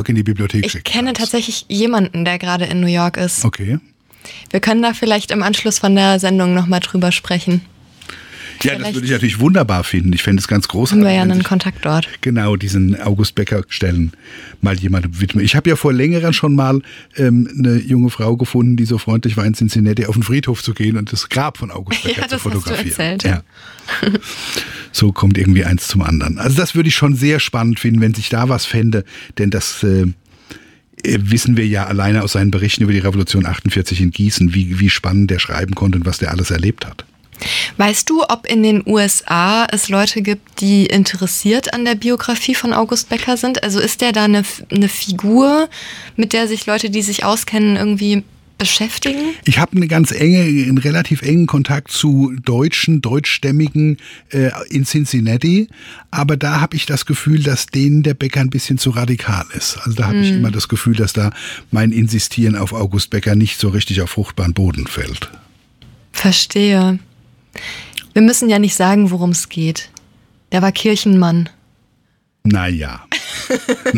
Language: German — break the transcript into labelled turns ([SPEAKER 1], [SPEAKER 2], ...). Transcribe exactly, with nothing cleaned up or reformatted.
[SPEAKER 1] in die Bibliothek schicken.
[SPEAKER 2] Ich kenne
[SPEAKER 1] kannst.
[SPEAKER 2] tatsächlich jemanden, der gerade in New York ist.
[SPEAKER 1] Okay.
[SPEAKER 2] Wir können da vielleicht im Anschluss von der Sendung nochmal drüber sprechen.
[SPEAKER 1] Ja, das würde ich natürlich wunderbar finden. Ich fände es ganz großartig.
[SPEAKER 2] Haben wir ja
[SPEAKER 1] wenn
[SPEAKER 2] einen
[SPEAKER 1] sich
[SPEAKER 2] Kontakt dort.
[SPEAKER 1] Genau, diesen August Becker Stellen mal jemandem widmen. Ich habe ja vor längerem schon mal ähm, eine junge Frau gefunden, die so freundlich war, in Cincinnati auf den Friedhof zu gehen und das Grab von August Becker
[SPEAKER 2] Ja,
[SPEAKER 1] zu
[SPEAKER 2] das hast du
[SPEAKER 1] fotografieren.
[SPEAKER 2] erzählt.
[SPEAKER 1] Ja. So kommt irgendwie eins zum anderen. Also das würde ich schon sehr spannend finden, wenn sich da was fände, denn das äh, wissen wir ja alleine aus seinen Berichten über die Revolution achtundvierzig in Gießen, wie, wie spannend der schreiben konnte und was der alles erlebt hat.
[SPEAKER 2] Weißt du, ob in den U S A es Leute gibt, die interessiert an der Biografie von August Becker sind? Also ist der da eine, eine Figur, mit der sich Leute, die sich auskennen, irgendwie beschäftigen?
[SPEAKER 1] Ich habe eine ganz enge, einen relativ engen Kontakt zu Deutschen, Deutschstämmigen äh, in Cincinnati, aber da habe ich das Gefühl, dass denen der Becker ein bisschen zu radikal ist. Also da habe mm. ich immer das Gefühl, dass da mein Insistieren auf August Becker nicht so richtig auf fruchtbaren Boden fällt.
[SPEAKER 2] Verstehe. Wir müssen ja nicht sagen, worum es geht. Der war Kirchenmann.
[SPEAKER 1] Naja.